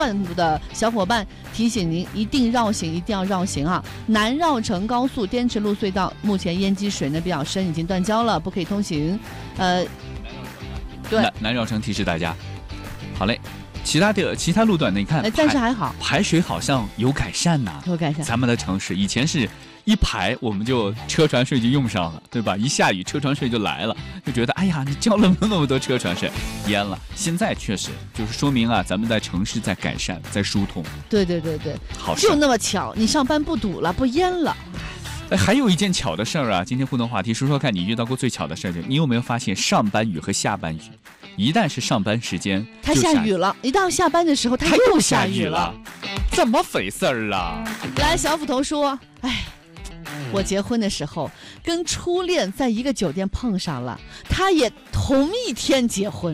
的小伙伴提醒您，一定绕行，一定要绕行啊！南绕城高速滇池路隧道目前淹积水呢比较深，已经断交了，不可以通行。对， 南绕城提示大家。好嘞，其他路段呢？你看， 暂时还好， 排水好像有改善呐， 有改善。 咱们的城市以前是一排我们就车船税就用上了，对吧？一下雨车船税就来了，就觉得哎呀，你交了那么多车船税，淹了。现在确实就是说明啊，咱们在城市在改善，在疏通。 对， 好事， 就那么巧，你上班不堵了，不淹了。 哎，还有一件巧的事儿啊！今天互动话题说说看，你遇到过最巧的事儿？你有没有发现上班雨和下班雨，一旦是上班时间， 它下雨了；一到下班的时候，它又下雨了， 怎么回事儿啊？ 来，小斧头说，哎。我结婚的时候跟初恋在一个酒店碰上了，他也同一天结婚。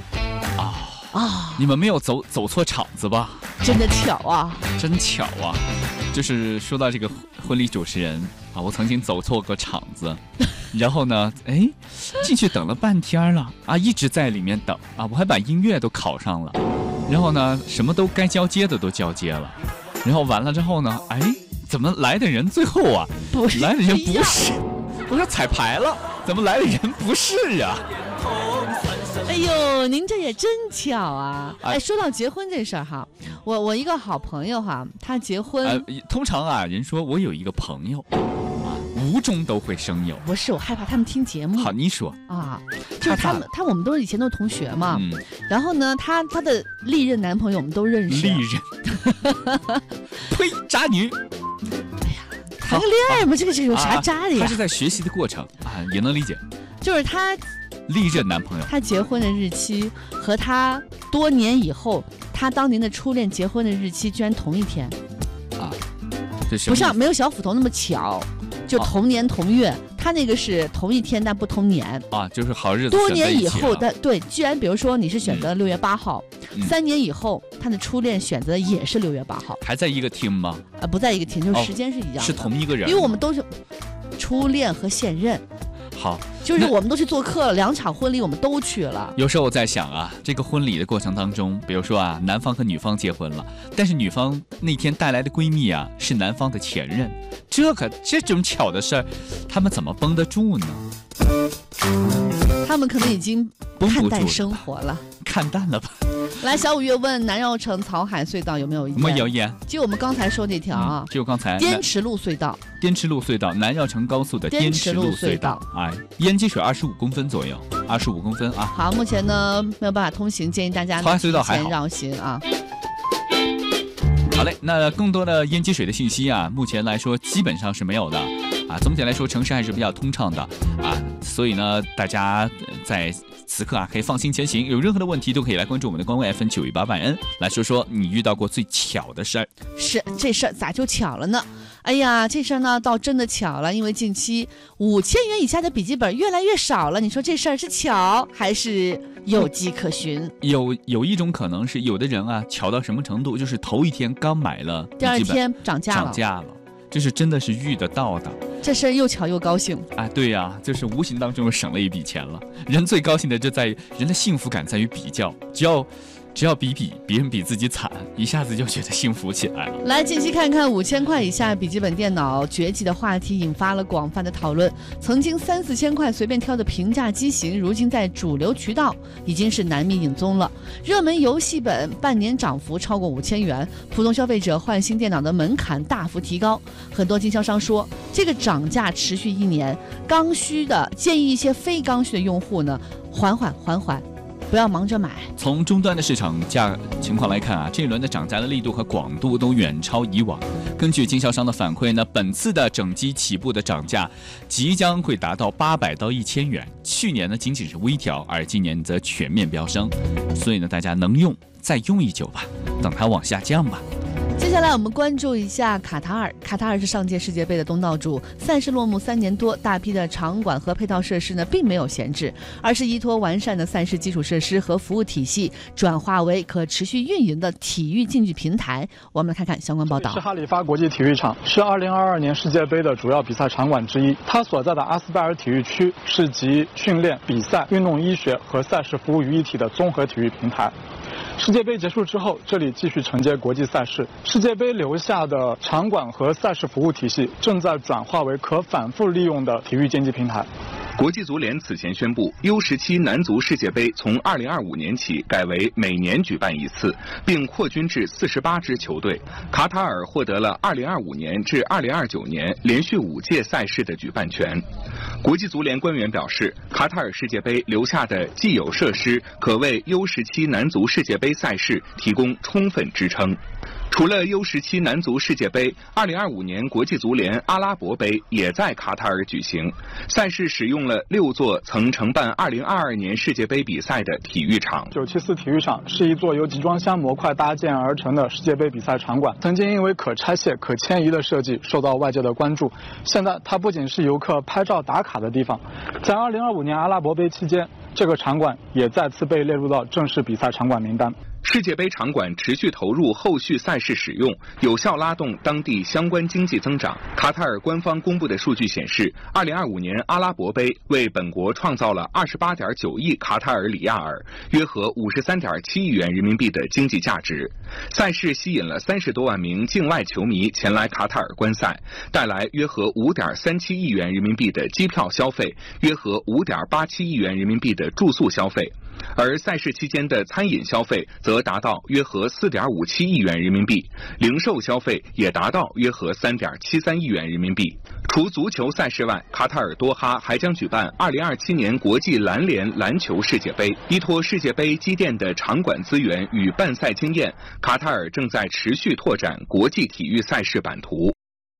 你们没有走错场子吧？ 真的巧啊！ 真巧啊！就是说到这个婚礼主持人啊，我曾经走错个场子，然后呢，进去等了半天了啊，一直在里面等啊，我还把音乐都考上了，然后呢，什么都该交接的都交接了，然后完了之后呢，怎么来的人最后啊，来的人不是，我说彩排了，怎么来的人不是啊？ 哎呦，您这也真巧啊！说到结婚这事儿哈，我一个好朋友哈，他结婚， 通常啊，人说我有一个朋友啊，无中都会生有。 不是，我害怕他们听节目。 好，你说啊，就是我们都是以前都是同学嘛。然后呢，他的历任男朋友我们都认识。 历任，呸，渣女。 谈个恋爱嘛，这个有啥渣的呀？ 他是在学习的过程啊，也能理解。 就是他历任男朋友， 他结婚的日期和他多年以后他当年的初恋结婚的日期居然同一天啊！这不像没有小斧头那么巧，就同年同月。他那个是同一天但不同年啊，就是好日子多年以后的。对，居然比如说你是选择6月8号，3年以后他的初恋选择也是6月8号， 还在一个厅吗？ 不在一个厅，就是时间是一样的， 是同一个人， 因为我们都是初恋和现任。 好， 就是我们都去做客了，2场婚礼我们都去了。 有时候我在想啊，这个婚礼的过程当中，比如说啊，男方和女方结婚了，但是女方那天带来的闺蜜啊是男方的前任，这种巧的事儿，他们怎么绷得住呢？ 他们可能已经看淡生活了， 看淡了吧。 来，小五月问南绕城草海隧道有没有意见？ 没有意见。 就我们刚才说那条啊， 就刚才滇池路隧道， 南绕城高速的滇池路隧道，淹积水25公分左右，25公分啊。 好，目前呢没有办法通行，建议大家草海隧道还好绕行啊。 好嘞，那更多的淹积水的信息啊，目前来说基本上是没有的啊。总体来说，城市还是比较通畅的啊，所以呢，大家在此刻啊可以放心前行。有任何的问题都可以来关注我们的官微 FM91800N，来说说你遇到过最巧的事儿。 是，这事儿咋就巧了呢？哎呀，这事儿呢倒真的巧了，因为近期5000元以下的笔记本越来越少了。你说这事儿是巧还是有迹可循？ 有一种可能是，有的人啊巧到什么程度，就是头一天刚买了， 第二天涨价了， 这是真的是遇得到的。 这事儿又巧又高兴啊！对呀，就是无形当中省了一笔钱了。人最高兴的就在于人的幸福感在于比较，只要别人比自己惨，一下子就觉得幸福起来了。 来，近期看看5000块以下笔记本电脑崛起的话题引发了广泛的讨论。曾经3-4千块随便挑的平价机型，如今在主流渠道已经是难觅影踪了。热门游戏本半年涨幅超过5000元，普通消费者换新电脑的门槛大幅提高。很多经销商说，这个涨价持续1年，刚需的建议一些非刚需的用户呢，缓缓。不要忙着买。 从终端的市场价情况来看啊，这一轮的涨价的力度和广度都远超以往。根据经销商的反馈呢，本次的整机起步的涨价即将会达到800到1000元。去年呢仅仅是微调，而今年则全面飙升。所以呢，大家能用再用一久吧，等它往下降吧。 接下来我们关注一下卡塔尔。卡塔尔是上届世界杯的东道主，赛事落幕3年多，大批的场馆和配套设施呢并没有闲置，而是依托完善的赛事基础设施和服务体系，转化为可持续运营的体育竞技平台。我们来看看相关报道。 是哈里发国际体育场，是2022年世界杯的主要比赛场馆之一。它所在的阿斯拜尔体育区是集训练、比赛、运动医学和赛事服务于一体的综合体育平台。 世界杯结束之后，这里继续承接国际赛事。世界杯留下的场馆和赛事服务体系正在转化为可反复利用的体育竞技平台。 国际足联此前宣布，U17男足世界杯从2025年起改为每年举办一次，并扩军至48支球队。卡塔尔获得了2025年至2029年连续5届赛事的举办权。国际足联官员表示，卡塔尔世界杯留下的既有设施可为 U17男足世界杯赛事提供充分支撑。除了 U17男足世界杯，2025年国际足联阿拉伯杯也在卡塔尔举行。赛事使用了6座曾承办2022年世界杯比赛的体育场。 974体育场是一座由集装箱模块搭建而成的世界杯比赛场馆，曾经因为可拆卸、可迁移的设计受到外界的关注。现在它不仅是游客拍照打卡的地方，在2025年阿拉伯杯期间，这个场馆也再次被列入到正式比赛场馆名单。 世界杯场馆持续投入后续赛事使用，有效拉动当地相关经济增长。卡塔尔官方公布的数据显示，2025年阿拉伯杯为本国创造了28.9亿卡塔尔里亚尔，约合53.7亿元人民币的经济价值。赛事吸引了30多万名境外球迷前来卡塔尔观赛，带来约合5.37亿元人民币的机票消费，约合5.87亿元人民币的住宿消费。而赛事期间的餐饮消费则达到约合4.57亿元人民币，零售消费也达到约合3.73亿元人民币。除足球赛事外，卡塔尔多哈还将举办2027年国际篮联篮球世界杯。依托世界杯积淀的场馆资源与办赛经验，卡塔尔正在持续拓展国际体育赛事版图。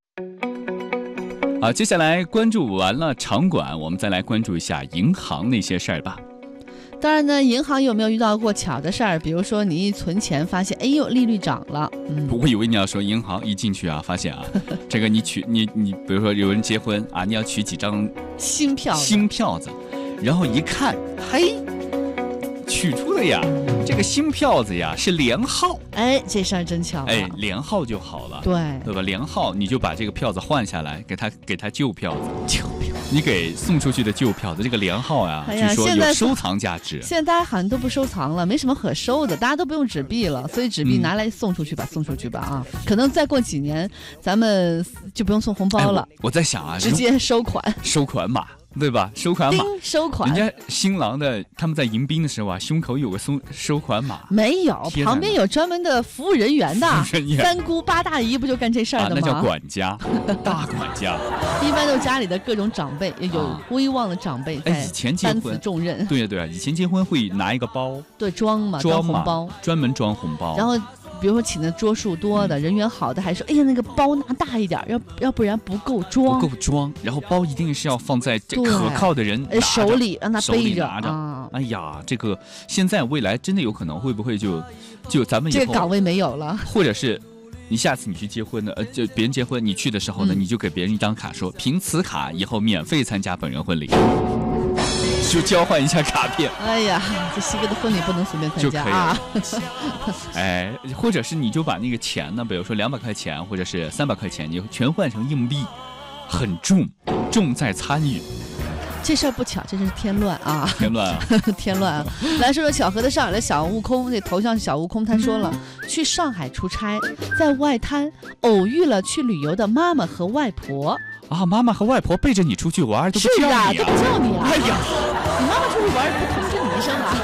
好，接下来关注完了场馆，我们再来关注一下银行那些事儿吧。 当然呢，银行有没有遇到过巧的事儿？比如说你一存钱发现，哎呦，利率涨了。 我以为你要说银行一进去啊，发现啊，这个你取你，比如说有人结婚啊，你要取几张新票子，然后一看，嘿，取出的呀，这个新票子呀是连号。 哎，这事儿真巧了。 哎，连号就好了。 对吧？连号你就把这个票子换下来，给他旧票子。你给送出去的旧票子，这个连号呀，据说有收藏价值。 现在大家好像都不收藏了，没什么可收的，大家都不用纸币了，所以纸币拿来送出去吧，送出去吧啊！可能再过几年，咱们就不用送红包了。 我在想啊， 直接收款码。 对吧？收款码， 收款。 人家新郎的他们在迎宾的时候啊，胸口有个收款码。 没有，旁边有专门的服务人员的。三姑八大姨不就干这事儿的吗？ 那叫管家，大管家。 一般都家里的各种长辈，有威望的长辈在担此重任。 对啊，以前结婚会拿一个包， 对，装红包， 专门装红包。 然后比如说请的桌数多的，人缘好的，还说哎呀那个包拿大一点，要不然不够装。 然后包一定是要放在可靠的人手里，让他背着啊。哎呀，这个现在未来真的有可能会不会就咱们以后这个岗位没有了， 或者是你下次你去结婚的，就别人结婚你去的时候呢，你就给别人一张卡，说凭此卡以后免费参加本人婚礼。就交换一下卡片。 哎呀，这西哥的婚礼不能随便参加啊！ 哎，或者是你就把那个钱呢，比如说200块钱或者是300块钱，你全换成硬币，很重在参与。 这事儿不巧，这是添乱啊！ 添乱啊！ 添乱啊！来说说巧合的事儿。来，小悟空，这头像是小悟空，他说了，去上海出差，在外滩偶遇了去旅游的妈妈和外婆。 啊，妈妈和外婆背着你出去玩，都不叫你啊！ 都不叫你啊！ 哎呀， 你妈妈出去玩不通知你一声啊？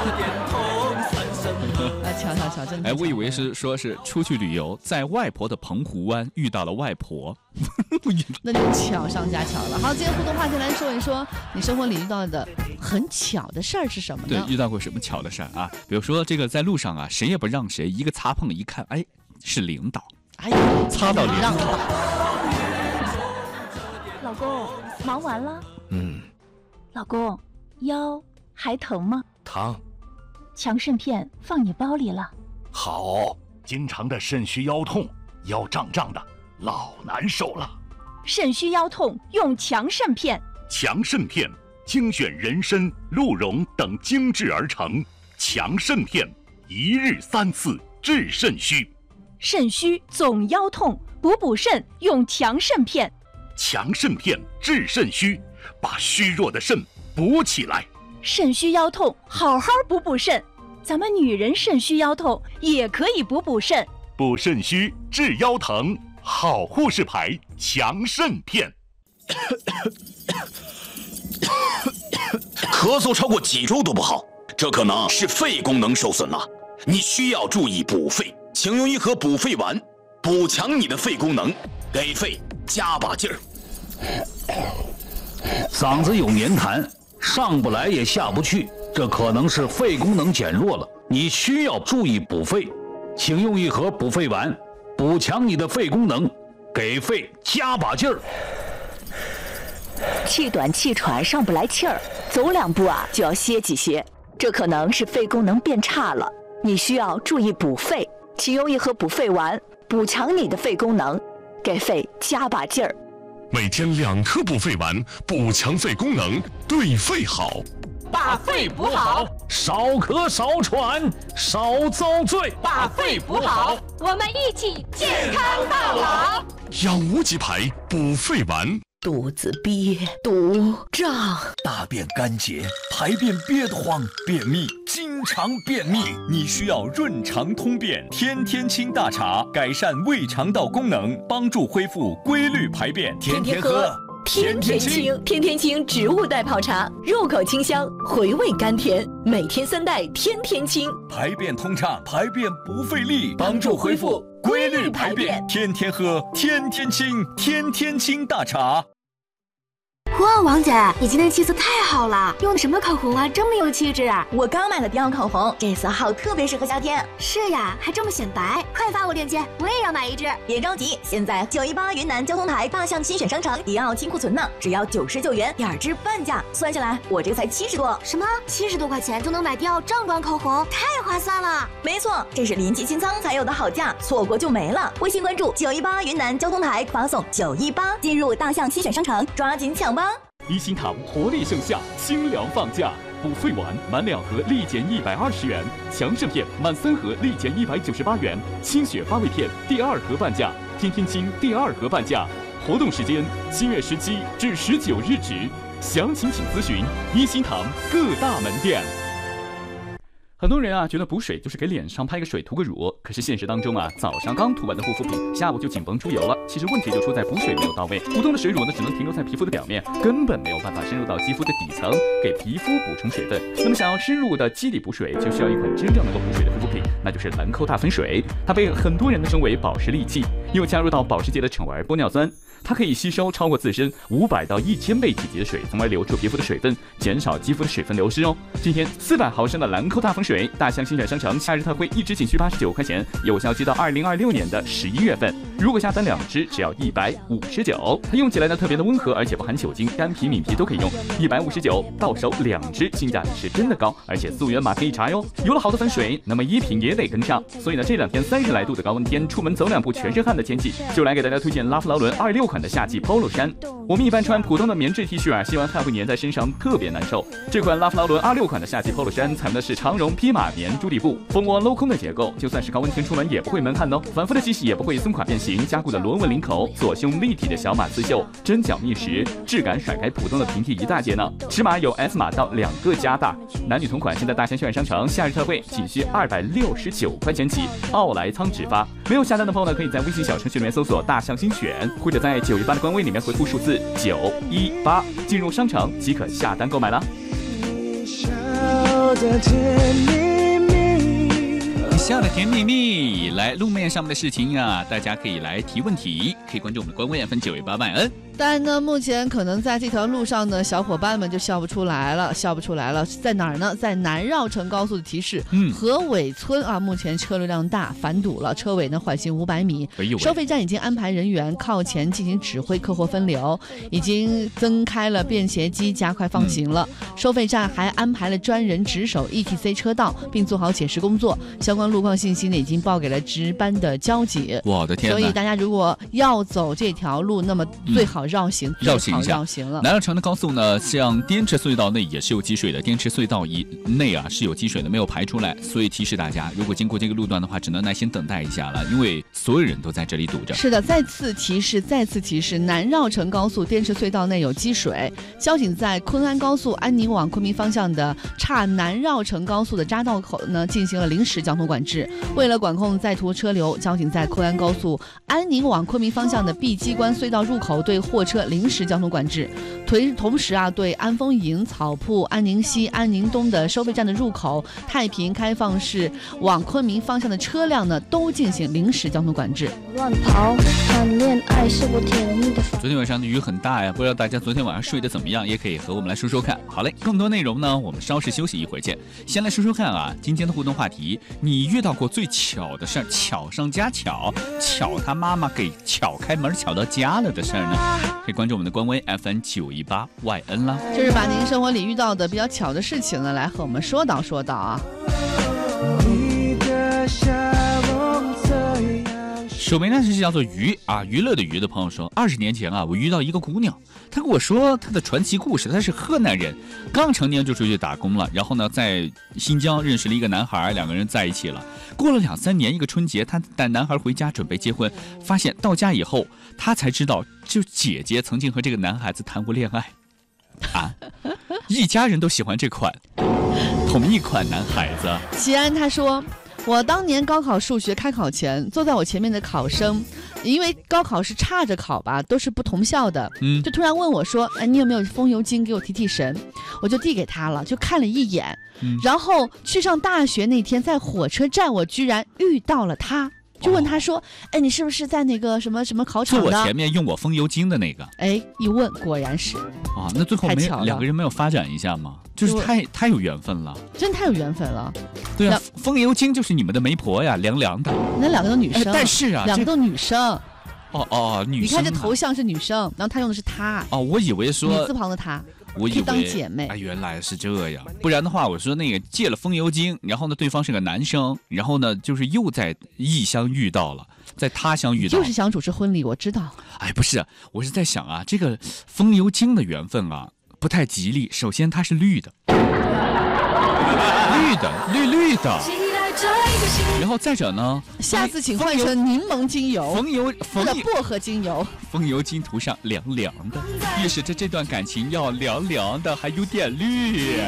巧，真的。 哎，我以为是说是出去旅游，在外婆的澎湖湾遇到了外婆， 那就巧上加巧了。好，今天互动话题来说一说，你生活里遇到的很巧的事儿是什么呢？ 对，遇到过什么巧的事儿啊？比如说这个在路上啊，谁也不让谁，一个擦碰一看，哎，是领导， 哎呀， 擦到领导。 老公，忙完了？老公，腰还疼吗？ 疼。 强肾片放你包里了。 好，经常的肾虚腰痛，腰胀胀的，老难受了。 肾虚腰痛用强肾片。 强肾片精选人参、鹿茸等精制而成，强肾片1日3次治肾虚。 肾虚总腰痛，补肾用强肾片。 强肾片治肾虚，把虚弱的肾补起来。 肾虚腰痛，好好补肾。 咱们女人肾虚腰痛也可以补肾。 补肾虚治腰疼，好护士牌强肾片。 咳嗽超过几周都不好，这可能是肺功能受损了。你需要注意补肺，请用一盒补肺丸，补强你的肺功能，给肺加把劲儿。 嗓子有黏痰，上不来也下不去，这可能是肺功能减弱了。你需要注意补肺，请用一盒补肺丸，补强你的肺功能，给肺加把劲儿。 气短气喘上不来气儿，走2步就要歇几歇，这可能是肺功能变差了。你需要注意补肺，请用一盒补肺丸，补强你的肺功能，给肺加把劲儿。 每天2颗补肺丸，补强肺功能，对肺好。 把肺补好， 少咳少喘少遭罪。 把肺补好，我们一起健康到老。 养无极牌补肺丸。 肚子憋、堵、胀， 大便干结，排便憋得慌，便秘，经常便秘， 你需要润肠通便天天清大茶，改善胃肠道功能，帮助恢复规律排便。 天天喝天天清，天天清植物代泡茶，入口清香，回味甘甜，每天3袋天天清， 排便通畅，排便不费力，帮助恢复规律排便。天天喝天天清，天天清大茶。 哇，王姐，你今天气色太好了，用的什么口红啊，这么有气质啊！ 我刚买了迪奥口红，这色号特别适合夏天。 是呀，还这么显白，快发我链接，我也要买一支。 别着急，现在918云南交通台大象新选商城迪奥清库存呢，只要99元，2支半价，算下来我这个才70多。 什么？70多块钱就能买迪奥正装口红，太划算了！ 没错，这是临期清仓才有的好价，错过就没了。微信关注918云南交通台，发送918进入大象新选商城，抓紧抢吧！ 一心堂活力盛夏，清凉放假，补肺丸满2盒立减120元，强肾片满3盒立减198元，清血发胃片第2盒半价，天天清第2盒半价。活动时间7月17至19日止，详情请咨询一心堂各大门店。很多人觉得补水就是给脸上拍个水涂个乳，可是现实当中早上刚涂完的护肤品，下午就紧绷出油了。其实问题就出在补水没有到位，普通的水乳呢只能停留在皮肤的表面，根本没有办法深入到肌肤的底层，给皮肤补充水分。那么想要深入的基底补水，就需要一款真正能够补水的护肤品，那就是兰蔻大粉水。它被很多人都称为保湿利器，因为加入到保时捷的橙儿玻尿酸，它可以吸收超过自身500到1000倍体积的水，从而留住皮肤的水分，减少肌肤的水分流失哦。今天400毫升的兰蔻大粉水，大象新选商城夏日特惠，1支仅需89块钱，有效期到2026年的11月份。如果下单2支，只要159。它用起来呢特别的温和，而且不含酒精，干皮、敏皮都可以用。159到手2支，性价比是真的高，而且溯源码可以查哟。有了好的粉水，那么衣品也得跟上。所以呢，这2天30来度的高温天，出门走2步全身汗的天气，就来给大家推荐拉夫劳伦26款的夏季 Polo 衫。我们一般穿普通的棉质 T 恤洗完汗会粘在身上，特别难受。这款拉夫劳伦26款的夏季 Polo 衫采用的是长绒披马棉猪底布，蜂窝镂空的结构，就算是高温天出门也不会闷汗哦。反复的洗洗也不会松垮变形，加固的螺纹领口，左胸立体的小码刺绣，针脚密实，质感甩开普通的平替一大截呢。尺码有 S 码到2个加大，男女同款，现在大象轩然商城夏日特惠，仅需269块钱起，奥莱仓直发。没有下单的朋友呢，可以在微信小程序里面搜索大象新选，或者在918的官微里面回复数字918，进入商城即可下单购买了。 你笑的甜蜜蜜，来路面上面的事情大家可以来提问题，可以关注我们的官微FN918万恩。 但呢，目前可能在这条路上呢，小伙伴们就笑不出来了，在哪儿呢？在南绕城高速的提示，河尾村目前车流量大，反堵了，车尾呢缓行500米。收费站已经安排人员靠前进行指挥客货分流，已经增开了便携机，加快放行了。收费站还安排了专人值守 ETC 车道，并做好解释工作。相关路况信息呢，已经报给了值班的交警。 我的天！ 所以大家如果要走这条路，那么最好好绕行一下。 了。 南绕城的高速呢，像滇池隧道内也是有积水的，滇池隧道以内啊是有积水的，没有排出来，所以提示大家，如果经过这个路段的话，只能耐心等待一下了，因为所有人都在这里堵着。 是的，再次提示，南绕城高速滇池隧道内有积水，交警在昆安高速安宁往昆明方向的岔南绕城高速的匝道口呢进行了临时交通管制。为了管控在途车流，交警在昆安高速安宁往昆明方向的碧鸡关隧道入口对货车临时交通管制。同时啊，对安丰营、草铺、安宁西、安宁东的收费站的入口、太平开放市往昆明方向的车辆呢，都进行临时交通管制。 乱跑，谈恋爱是我甜蜜的。 昨天晚上的雨很大呀，不知道大家昨天晚上睡得怎么样，也可以和我们来说说看。好嘞，更多内容呢，我们稍事休息一会儿见。先来说说看啊，今天的互动话题，你遇到过最巧的事儿，巧上加巧，巧他妈妈给巧开门巧到家了的事儿呢？可以关注我们的官微 FN918YN 啦。 就是把您生活里遇到的比较巧的事情呢，来和我们说道啊。 首名呢是叫做娱乐的娱的朋友说，20年前啊，我遇到一个姑娘，她跟我说她的传奇故事。她是河南人，刚成年就出去打工了，然后呢，在新疆认识了一个男孩，两个人在一起了。过了2-3年，一个春节，她带男孩回家准备结婚，发现到家以后，她才知道，就姐姐曾经和这个男孩子谈过恋爱，一家人都喜欢这款同一款男孩子。 齐安他说，我当年高考数学开考前，坐在我前面的考生，因为高考是岔着考吧，都是不同校的，就突然问我说，你有没有风油精给我提神？我就递给他了，就看了一眼，然后去上大学那天，在火车站，我居然遇到了他。就问他说，你是不是在那个什么考场的？ 坐我前面用我风油精的那个。 一问果然是。 那最后两个人没有发展一下吗？就是太有缘分了， 真太有缘分了。 对啊，风油精就是你们的媒婆呀，凉凉的。 那两个都女生， 但是啊， 两个都女生。 女生。 你看这头像是女生，然后他用的是她。 我以为说女字旁的她。 我以为当姐妹， 原来是这样，不然的话，我说那个借了风油精，然后呢，对方是个男生，然后呢，就是又在异乡遇到了，在他乡遇到， 就是想主持婚礼，我知道。 不是，我是在想啊，这个风油精的缘分啊，不太吉利。首先它是绿的，绿的。然后再者呢， 下次请换成柠檬精油、或者薄荷精油。 风油精涂上凉凉的，预示着这段感情要凉凉的，还有点绿。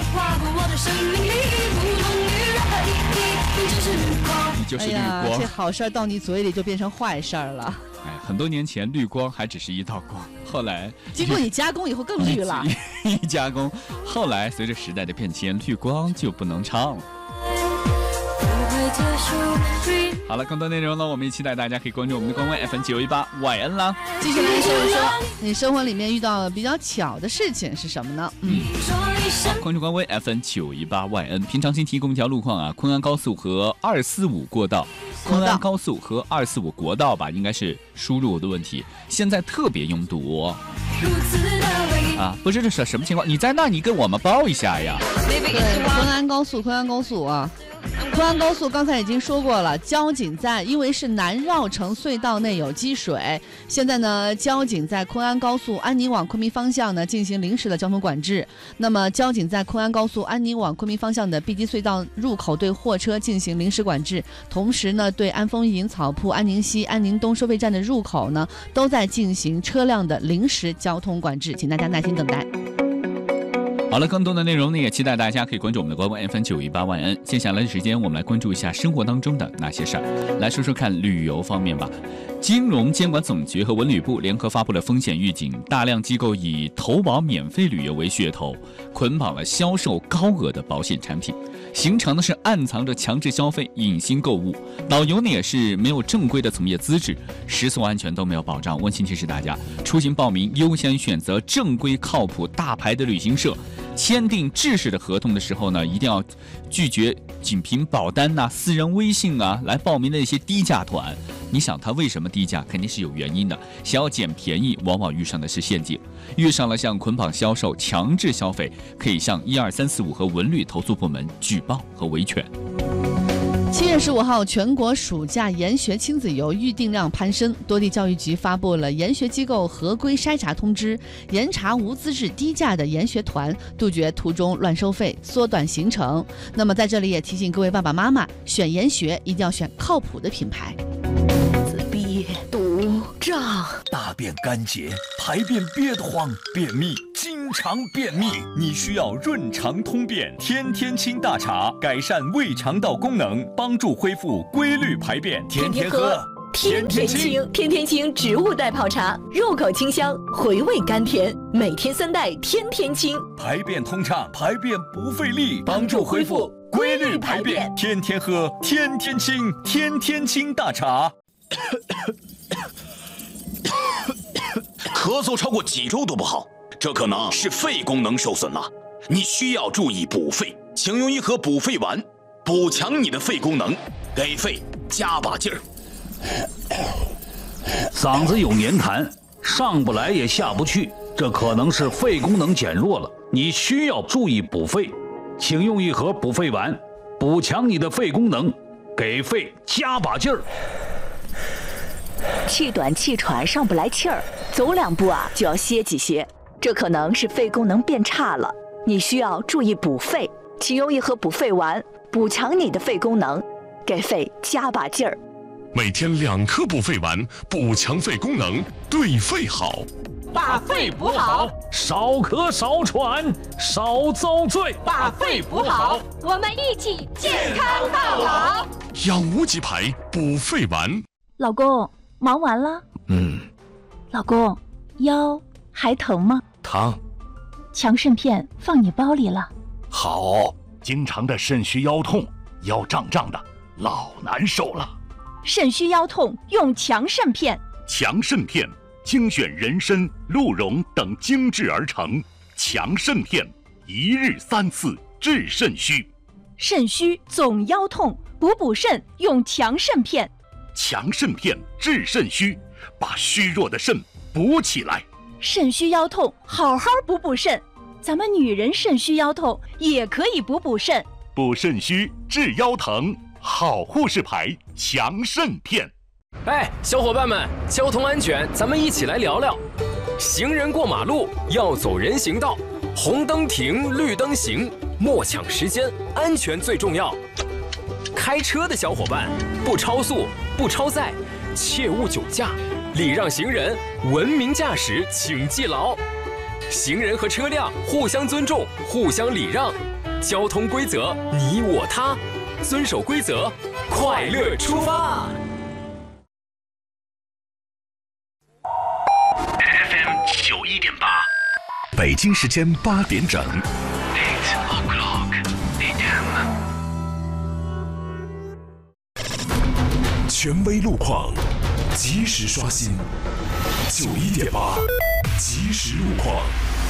你就是绿光， 这好事到你嘴里就变成坏事了。 很多年前绿光还只是一道光，后来经过你加工以后更绿了。 一加工，后来随着时代的变迁，绿光就不能唱了。好了，更多内容呢，我们也期待大家可以关注我们的官微 FN918YN 啦。 继续来说一说你生活里面遇到的比较巧的事情是什么呢？ 好，关注官微 FN918YN。平常心提供一条路况啊，昆安高速和245过道，昆安高速和245国道吧，应该是输入的问题，现在特别拥堵。不知这是什么情况？你在那，你跟我们报一下呀。 对，昆安高速啊。昆安高速刚才已经说过了，交警在因为是南绕城隧道内有积水，现在呢，交警在昆安高速安宁往昆明方向呢进行临时的交通管制。那么，交警在昆安高速安宁往昆明方向的碧鸡隧道入口对货车进行临时管制，同时呢，对安丰营、草铺、安宁西、安宁东收费站的入口呢，都在进行车辆的临时交通管制，请大家耐心等待。 好了，更多的内容呢，也期待大家可以关注我们的官微 FN918YN。接下来的时间，我们来关注一下生活当中的那些事儿，来说说看旅游方面吧。金融监管总局和文旅部联合发布了风险预警，大量机构以投保免费旅游为噱头，捆绑了销售高额的保险产品，形成的是暗藏着强制消费、隐形购物。导游呢也是没有正规的从业资质，食宿安全都没有保障。温馨提示大家，出行报名优先选择正规靠谱大牌的旅行社。签订制式的合同的时候呢，一定要拒绝仅凭保单私人微信来报名的一些低价团。你想他为什么低价？肯定是有原因的。想要捡便宜，往往遇上的是陷阱。遇上了像捆绑销售、强制消费，可以向12345和文旅投诉部门举报和维权。 7月15号，全国暑假研学亲子游预订量攀升，多地教育局发布了研学机构合规筛查通知，严查无资质低价的研学团，杜绝途中乱收费，缩短行程。那么在这里也提醒各位爸爸妈妈，选研学一定要选靠谱的品牌。 自闭、肚胀、 大便干结，排便憋得慌，便秘，经常便秘，你需要润肠通便天天清大茶，改善胃肠道功能，帮助恢复规律排便。天天喝天天清，天天清植物代泡茶，入口清香，回味甘甜，每天3袋天天清， 排便通畅，排便不费力，帮助恢复规律排便。天天喝天天清，天天清大茶。 咳嗽超过几周都不好，这可能是肺功能受损了。你需要注意补肺，请用一盒补肺丸，补强你的肺功能，给肺加把劲儿。 嗓子有黏痰，上不来也下不去，这可能是肺功能减弱了。你需要注意补肺，请用一盒补肺丸，补强你的肺功能，给肺加把劲儿。 气短气喘上不来气儿，走2步就要歇几歇，这可能是肺功能变差了。你需要注意补肺，请用一盒补肺丸，补强你的肺功能，给肺加把劲儿。 每天2颗补肺丸，补强肺功能，对肺好。 把肺补好， 少咳少喘少遭罪。 把肺补好，我们一起健康到老。 养无极牌补肺丸。 老公，忙完了？老公，腰还疼吗？ 疼。 强肾片放你包里了。 好，经常的肾虚腰痛，腰胀胀的，老难受了。 肾虚腰痛用强肾片。 强肾片精选人参、鹿茸等精制而成，强肾片1日3次治肾虚。 肾虚总腰痛，补肾用强肾片。 强肾片治肾虚，把虚弱的肾补起来。 肾虚腰痛，好好补肾。咱们女人肾虚腰痛也可以补肾。 补肾虚治腰疼，好护士牌强肾片。 哎，小伙伴们，交通安全，咱们一起来聊聊。行人过马路要走人行道，红灯停，绿灯行，莫抢时间，安全最重要。开车的小伙伴，不超速，不超载，切勿酒驾，礼让行人，文明驾驶，请记牢。行人和车辆互相尊重，互相礼让，交通规则你我他，遵守规则，快乐出发。 FM 91.8，北京时间8点整。8 o'clock AM。 权威路况，及时刷新。91.8，即时路况。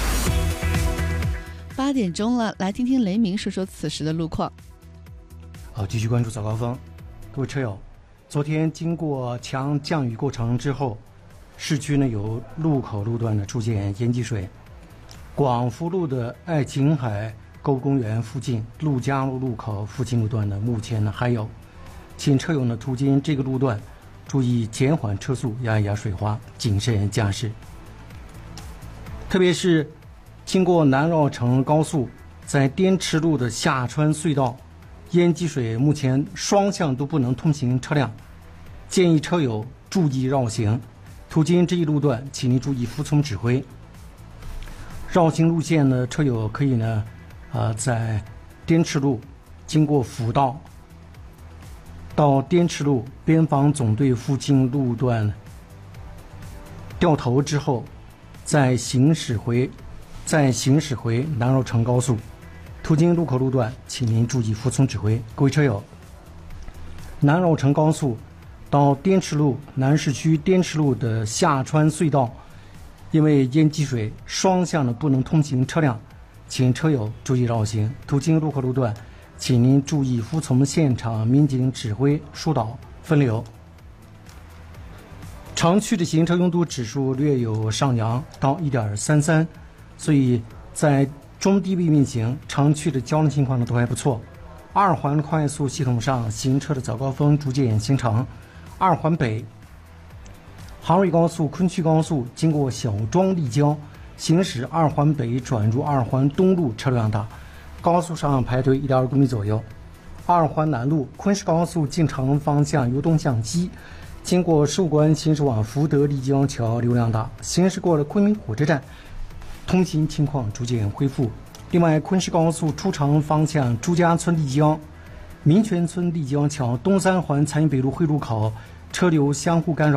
8点钟了，来听听雷鸣说说此时的路况。 好，继续关注早高峰。各位车友，昨天经过强降雨过程之后，市区呢有路口路段呢出现淹积水，广福路的爱琴海沟公园附近、陆家路路口附近路段呢，目前呢还有，请车友呢途经这个路段，注意减缓车速，压一压水花，谨慎驾驶。特别是经过南绕城高速，在滇池路的下川隧道，淹积水，目前双向都不能通行车辆，建议车友注意绕行。途经这一路段，请您注意服从指挥。绕行路线呢，车友可以呢，在滇池路经过辅道，到滇池路边防总队附近路段掉头之后，再行驶回南绕城高速。途经路口路段，请您注意服从指挥。各位车友，南绕城高速到滇池路南市区滇池路的下川隧道，因为淹积水，双向的不能通行车辆，请车友注意绕行。途经路口路段，请您注意服从现场民警指挥疏导分流。城区的行车拥堵指数略有上扬到 1.33， 所以在中低位运行，城区的交通情况呢都还不错。 二环快速系统上行车的早高峰逐渐形成。二环北，杭瑞高速、昆曲高速经过小庄立交，行驶二环北转入二环东路车辆大，高速上排队1.2公里左右。二环南路，昆石高速进城方向由东向西，经过寿关行驶往福德立交桥流量大，行驶过了昆明火车站，通行情况逐渐恢复。另外，昆石高速出城方向朱家村立交、民权村立交桥东三环残余北路汇入口车流相互干扰。